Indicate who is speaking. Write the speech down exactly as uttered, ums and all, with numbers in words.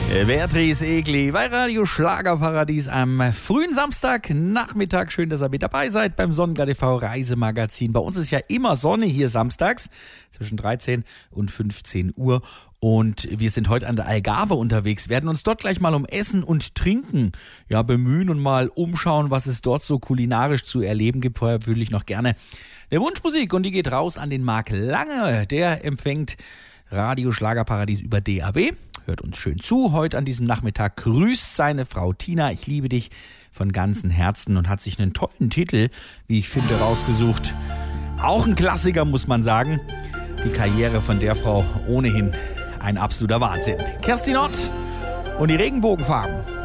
Speaker 1: Beatrice Egli bei Radio Schlagerparadies am frühen Samstagnachmittag. Schön, dass ihr mit dabei seid beim Sonnenklar T V Reisemagazin. Bei uns ist ja immer Sonne hier samstags zwischen dreizehn und fünfzehn Uhr. Und wir sind heute an der Algarve unterwegs, werden uns dort gleich mal um Essen und Trinken ja bemühen und mal umschauen, was es dort so kulinarisch zu erleben gibt. Vorher würde ich noch gerne eine Wunschmusik und die geht raus an den Marc Lange. Der empfängt Radio Schlagerparadies über D A W. Hört uns schön zu. Heute an diesem Nachmittag grüßt seine Frau Tina. Ich liebe dich von ganzem Herzen und hat sich einen tollen Titel, wie ich finde, rausgesucht. Auch ein Klassiker, muss man sagen. Die Karriere von der Frau ohnehin ein absoluter Wahnsinn. Kerstin Ott und die Regenbogenfarben.